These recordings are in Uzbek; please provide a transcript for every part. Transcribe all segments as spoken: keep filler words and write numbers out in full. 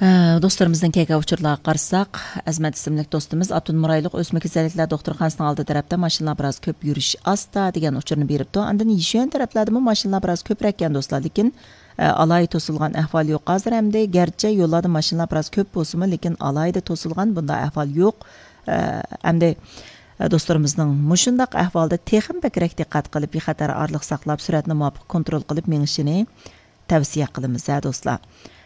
Dostlarımızdan keyga uçurlarga qarsak, Azmat isimlik dostumuz Abdunumur Aylık Ösme Keselikler Doktorxanasının aldı tarafda maşınlar biraz köp yürüyüş asta degan uçurunu beripti. Andan yişen taraflarda maşınlar biraz köprekken dostlar, lekin alay tosulgan ahval yok hazır hamda gerçi yo'llarda maşınlar biraz köp bo'lsa-mu, lekin alayda tosulgan bunda ahval yok. Hamda dostlarımızning mushundaq ahvolda texim bakrak diqqat qilib, bexatar arliq saqlab, suratni muvofiq kontrol qilib mengishini tavsiya qilamiz dostlar.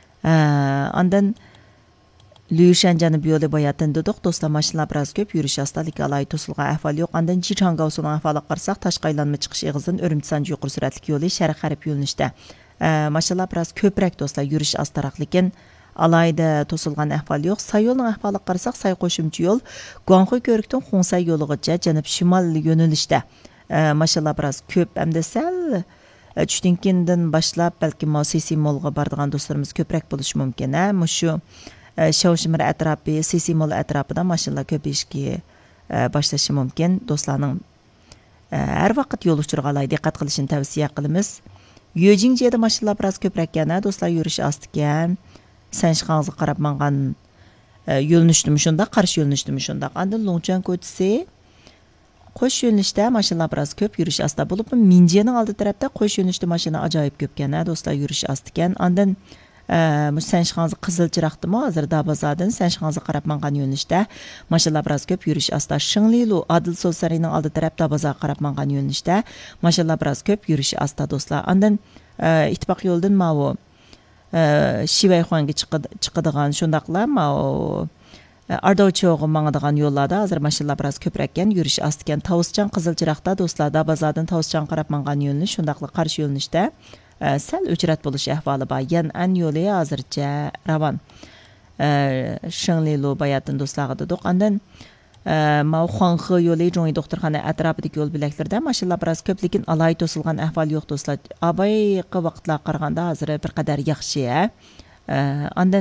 Andan Lüyüşen canı biyoli bayatın dedik. Dostlar maşınlar biraz köp yürüyüş hastalik alay tosulga ahval yok. Andan Ciçanga usulun ahvala qarsak taşqaylanma çıkış eğizin örümçi sancı yuqur süratlik yolu şərq harip yolunuşda. Maşınlar biraz köprek dostlar yürüyüş astaraq lekin alayda tosulgan ahval yok. Say yolun ahvala qarsak say qoşumcu yol Guangxu körükten Xongsay yoluğuca janub şimal yönülüşdə. Maşınlar biraz köp hem de sel Çütinkinden başlap belki Sisi Molga bardigan dostlarımız köprek buluş mümkün. Muşu Şavşimir etrafı, Sisi Mol etrafıda maşınlar köpüşki başlaşı mümkün. Dostlarının her vakit yol uçurğalay dikkat qilishini tavsiya qilamiz. Yöjingje'de maşınlar biraz köprek yana dostlar yürüyüş astıken sen şıqağınızı qarab mangan yolunuştu şunda, qarşı yolunuştu şunda. Andan Longchan koçisi Qo'sh yo'nalishda mashinalar biraz köp yürüyüş asta bo'lib, Minjiyaning oldi tarafda qo'sh yo'nalishda mashina ajoyib ko'pkan, do'stlar yürüyüş asta ekan. Ondan bu Sanshxanzi qizil chiroqdimi hozir Dabazadan Sanshxanzi qarab mangan yo'nalishda mashinalar biraz köp yürüyüş asta. Shinglilu Adil Solsarining oldi tarafda Dabaza qarab mangan yo'nalishda mashinalar biraz köp yürüyüş asta do'stlar. Ondan ittifoq yo'ldan mavu Shivayxonga chiqadigan shundaqlar mavu Ardovcho'g'i mangadigan yo'llarda hozir mashinalar biraz ko'prakkan yurish astikan Tavuschan Qizilchiroqda do'stlar Dabazadan Tavuschan qarab mangan yo'lni shundaqli qarshi yo'lnishda sal o'chrat bo'lish ahvoli bor. Yan an yo'li hozircha ravon. Shinglilu bayatdan do'stlarga dedik. Andan ma Xuanxi yo'li Jongi doktorxona atrofidagi yo'l bilaklarda mashinalar biraz ko'p, lekin alay to'silgan ahvol yo'q do'stlar. Abayqi vaqtlar qaraganda hozir bir qadar yaxshi. Andan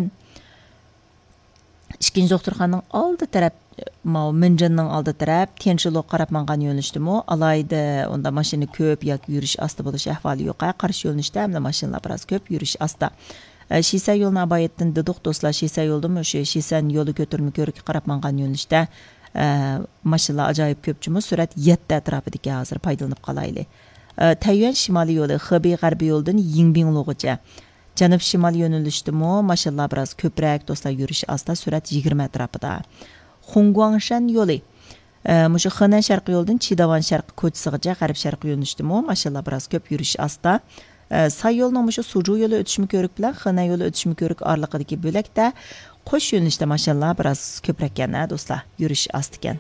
İkinci doktorxananın aldı taraf, ma Minjanning aldı taraf, Tianchilo qarab mangan yo'nalishdimi, alayda onda mashina ko'p yoki yurish asta bo'lish ahvoli yo'q. Qarshi yo'nalishda hamda mashinalar biraz ko'p yurish asta. Shisa yo'lni abayatdan dedik do'stlar, Shisa yo'ldimi, o'sha Shisan yo'li ko'tirma ko'rik qarab mangan yo'nalishda mashinalar ajoyib ko'pchimi, surat yetti atrofidagi hozir foydalanib qolayli. Taiyuan shimoliy yo'li Xebey g'arbiy yo'ldan Yingbinglugacha Janub şimal yönülüşdimi, maşallah biraz köprek dostlar yürüyüş asta sürat yigirma atrofida. Xongguangshan yo'li. Muşu Henan sharqiy yo'ldan Chidavan sharqiy ko'chisigacha g'arb sharqiy yönülüşdimi, maşallah biraz köp yürüyüş asta. Say yo'lning muşu Suju yo'li o'tishmi ko'rik bilan Henan yo'li o'tishmi ko'rik oraliqidagi bo'lakda qo'sh yo'nalishda maşallah biraz ko'prak ekan do'stlar, yürüyüş asta ekan.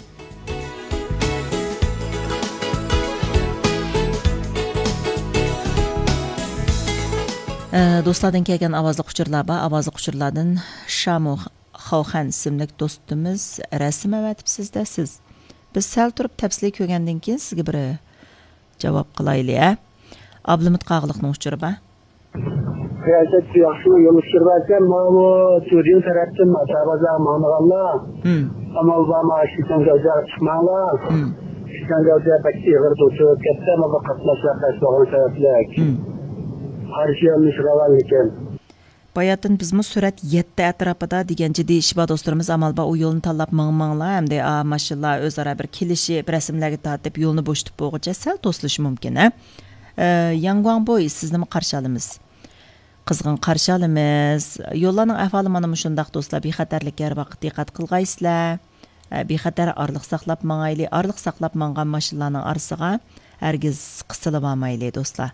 Dostlardan kelgan ovozli quchurlar bor. Ovozli quchurlardan Shamu Xavxan ismli do'stimiz rasm avatibsizda siz. Biz sal turib tafsili ko'rgandan keyin sizga bir javob qilaylik. Ablimit qag'liqning uchuri bor. Siyosat yaxshi yo'l ushirbatgan, mana Suriya tarafdan masabaza ma'nolar. Amal va ma'ishidan jazar chiqmanglar. Ishdan jazar bakki g'ir do'chib katta ma qatnashlar qasbog'ini sabablar. Bayatın bizmi surat yetti atrofida degan jiddiy ish bor do'stlarimiz amal ba u yo'lni tanlab ming-minglar hamda mashinalar o'zaro bir kelishib rasmlarga tortib yo'lni bo'shtib bo'g'icha sal to'silishi mumkin. Yanguangboy sizni qarshi olamiz. Qizg'in qarshi olamiz. Yo'llarning ahvoli mana shundaq do'stlar, bexatarlikka har vaqt diqqat qilgaysizlar. Bexatar orliq saqlab mangayli, orliq saqlab mangan mashinalarning orasiga hargiz qisilib olmayli do'stlar.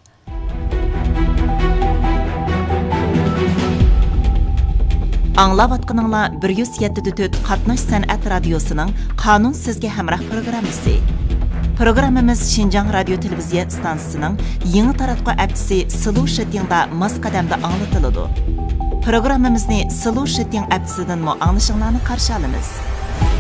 Аңлаватқаныңла bir yuz yetti nöqte to'rt Qatnash san'at radiosuning Qonun sizga hamroh programmasi. Programmamiz Xinjiang radio televiziya stansiyasining yangi taratquv apchisi Sulu Shitingda Moskvada anglatiladi. Programmamizni Sulu Shiting apchisidan mo anglashingizni qarshi olamiz.